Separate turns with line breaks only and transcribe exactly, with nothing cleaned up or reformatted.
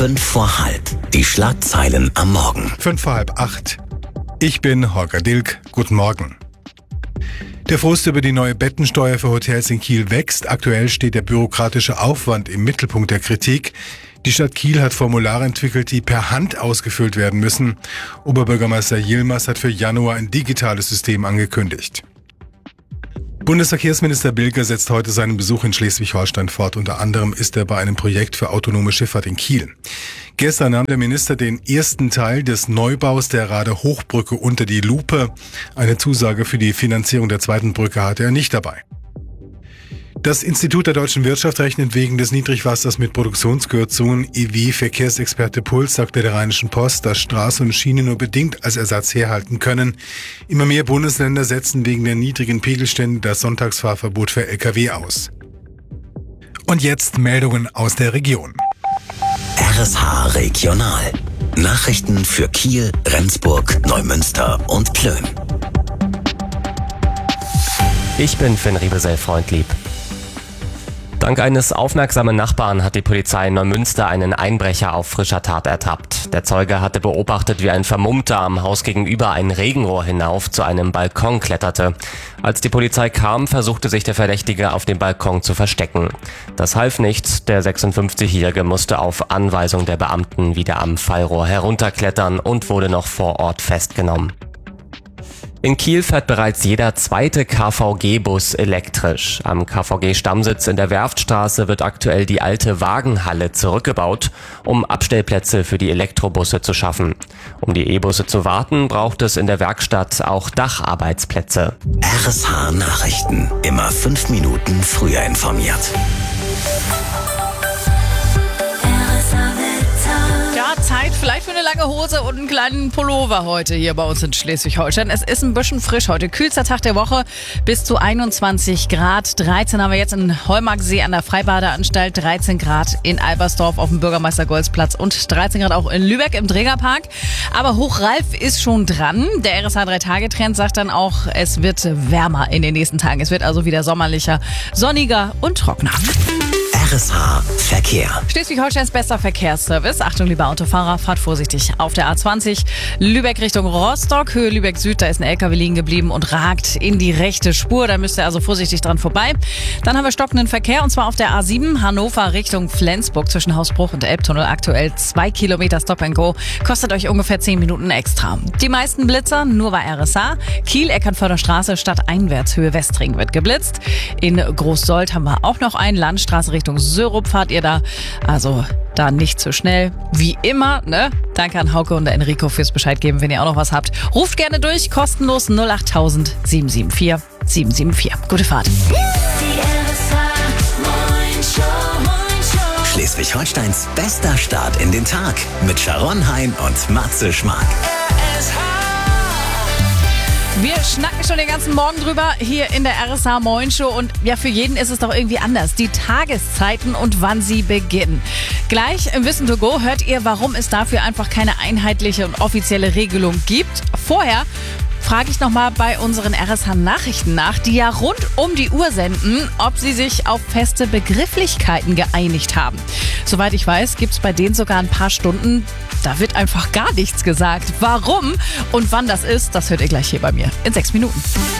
Fünf vor halb. Die Schlagzeilen am Morgen.
Fünf vor halb acht. Ich bin Holger Dilk. Guten Morgen. Der Frust über die neue Bettensteuer für Hotels in Kiel wächst. Aktuell steht der bürokratische Aufwand im Mittelpunkt der Kritik. Die Stadt Kiel hat Formulare entwickelt, die per Hand ausgefüllt werden müssen. Oberbürgermeister Yilmaz hat für Januar ein digitales System angekündigt. Bundesverkehrsminister Bilger setzt heute seinen Besuch in Schleswig-Holstein fort. Unter anderem ist er bei einem Projekt für autonome Schifffahrt in Kiel. Gestern nahm der Minister den ersten Teil des Neubaus der Rade-Hochbrücke unter die Lupe. Eine Zusage für die Finanzierung der zweiten Brücke hatte er nicht dabei. Das Institut der deutschen Wirtschaft rechnet wegen des Niedrigwassers mit Produktionskürzungen. E W-Verkehrsexperte Puls sagte der Rheinischen Post, dass Straße und Schiene nur bedingt als Ersatz herhalten können. Immer mehr Bundesländer setzen wegen der niedrigen Pegelstände das Sonntagsfahrverbot für L K W aus. Und jetzt Meldungen aus der Region.
R S H Regional. Nachrichten für Kiel, Rendsburg, Neumünster und Plön.
Ich bin Finn Riebesell-Freundlieb. Dank eines aufmerksamen Nachbarn hat die Polizei in Neumünster einen Einbrecher auf frischer Tat ertappt. Der Zeuge hatte beobachtet, wie ein Vermummter am Haus gegenüber ein Regenrohr hinauf zu einem Balkon kletterte. Als die Polizei kam, versuchte sich der Verdächtige auf dem Balkon zu verstecken. Das half nicht, der sechsundfünfzigjährige musste auf Anweisung der Beamten wieder am Fallrohr herunterklettern und wurde noch vor Ort festgenommen. In Kiel fährt bereits jeder zweite K V G-Bus elektrisch. Am K V G-Stammsitz in der Werftstraße wird aktuell die alte Wagenhalle zurückgebaut, um Abstellplätze für die Elektrobusse zu schaffen. Um die E-Busse zu warten, braucht es in der Werkstatt auch Dacharbeitsplätze.
R S H Nachrichten. Immer fünf Minuten früher informiert.
Zeit vielleicht für eine lange Hose und einen kleinen Pullover heute hier bei uns in Schleswig-Holstein. Es ist ein bisschen frisch heute. Kühlster Tag der Woche, bis zu einundzwanzig Grad. dreizehn haben wir jetzt in Heumarksee an der Freibadeanstalt, dreizehn Grad in Albersdorf auf dem Bürgermeister-Goltz-Platz und dreizehn Grad auch in Lübeck im Drägerpark. Aber Hochralf ist schon dran. Der R S H drei Tage Trend sagt dann auch, es wird wärmer in den nächsten Tagen. Es wird also wieder sommerlicher, sonniger und trockener.
R S H Verkehr.
Schleswig-Holsteins bester Verkehrsservice. Achtung, lieber Autofahrer, fahrt vorsichtig auf der A zwanzig. Lübeck Richtung Rostock, Höhe Lübeck Süd, da ist ein L K W liegen geblieben und ragt in die rechte Spur. Da müsst ihr also vorsichtig dran vorbei. Dann haben wir stockenden Verkehr und zwar auf der A sieben, Hannover Richtung Flensburg zwischen Hausbruch und Elbtunnel. Aktuell zwei Kilometer Stop and Go. Kostet euch ungefähr zehn Minuten extra. Die meisten Blitzer nur bei R S H. Kiel, Eckernförder Straße, stadteinwärts, Höhe Westring wird geblitzt. In Großsold haben wir auch noch einen, Landstraße Richtung Sörup fahrt ihr da. Also da nicht zu schnell. Wie immer, ne? Danke an Hauke und Enrico fürs Bescheid geben, wenn ihr auch noch was habt. Ruft gerne durch, kostenlos null acht tausend sieben sieben vier sieben sieben vier. Gute Fahrt.
Schleswig-Holsteins bester Start in den Tag mit Sharon Hein und Matze Schmark.
Wir schnacken schon den ganzen Morgen drüber hier in der R S H Moin Show und ja, für jeden ist es doch irgendwie anders. Die Tageszeiten und wann sie beginnen. Gleich im Wissen to go hört ihr, warum es dafür einfach keine einheitliche und offizielle Regelung gibt. Vorher frage ich nochmal bei unseren R S H-Nachrichten nach, die ja rund um die Uhr senden, ob sie sich auf feste Begrifflichkeiten geeinigt haben. Soweit ich weiß, gibt es bei denen sogar ein paar Stunden, da wird einfach gar nichts gesagt. Warum und wann das ist, das hört ihr gleich hier bei mir in sechs Minuten.